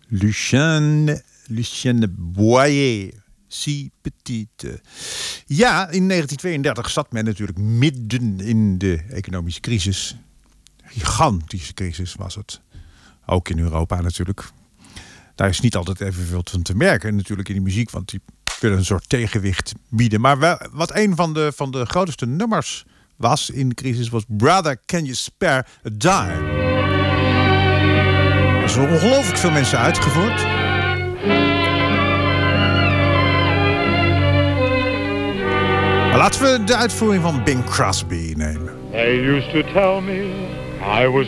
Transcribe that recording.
Lucien Boyer. Si petite. Ja, in 1932 zat men natuurlijk midden in de economische crisis. Gigantische crisis was het. Ook in Europa natuurlijk. Daar is niet altijd evenveel van te merken natuurlijk in de muziek, want die willen een soort tegenwicht bieden. Maar wat een van de grootste nummers was in de crisis was Brother, Can You Spare a Dime? Er zijn ongelooflijk veel mensen uitgevoerd. Maar laten we de uitvoering van Bing Crosby nemen. They used to tell me I was